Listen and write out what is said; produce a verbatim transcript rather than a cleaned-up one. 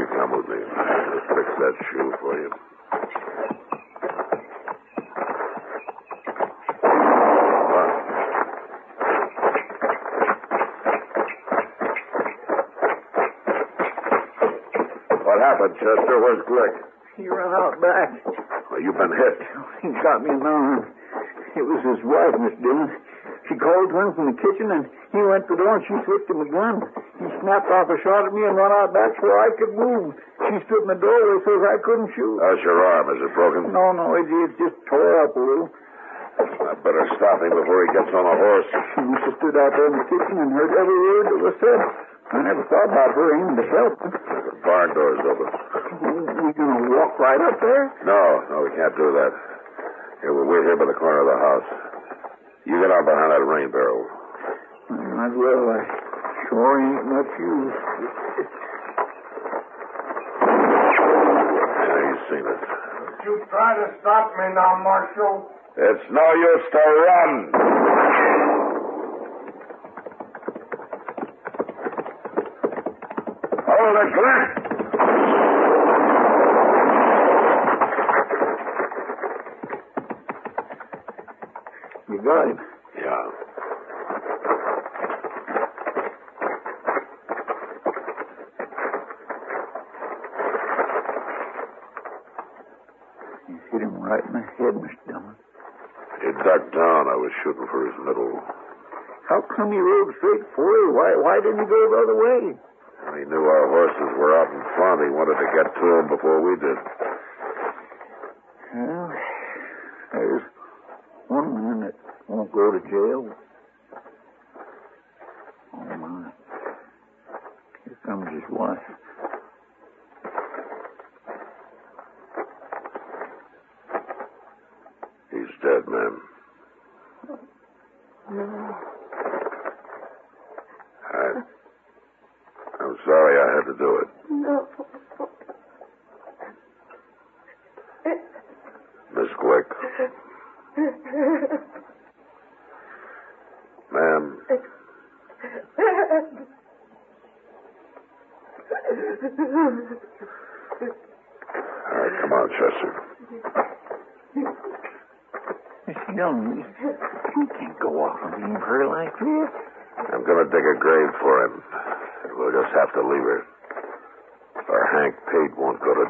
you come with me. I'll fix that shoe for you. What happened, Chester? Where's Glick? He ran out back. Oh, you've been hit. He got me in the arm. It was his wife, Miss Dillon. She called to him from the kitchen, and he went to the door, and she slipped him a gun. He snapped off a shot at me and run out back so I could move. She stood in the doorway so I couldn't shoot. How's your arm? Is it broken? No, no, it, it just tore up a little. I better stop him before he gets on a horse. She must have stood out there in the kitchen and heard every word that was said. I never thought about her aiming to help him. The barn door's open. We gonna walk right up there? No, no, we can't do that. Here, we're here by the corner of the house. You get out behind that rain barrel. Might as well. I sure ain't much use. Yeah, you've seen it. Don't you try to stop me now, Marshal. It's no use to run. Hold it, Glenn. You got him. Yeah. You hit him right in the head, Mister Dillon. He ducked down. I was shooting for his middle. How come he rode straight for you? Why, why didn't he go the other way? He knew our horses were out in front. He wanted to get to them before we did. Well, there's one man that won't go to jail. Oh, my. Here comes his wife. He's dead, ma'am. No. I... I'm sorry I had to do it. No. Miss Glick. Ma'am. All right, come on, Chester. Mister Dillon, you can't go off and leave her like this. I'm going to dig a grave for him. We'll just have to leave her. Or Hank Pate won't go to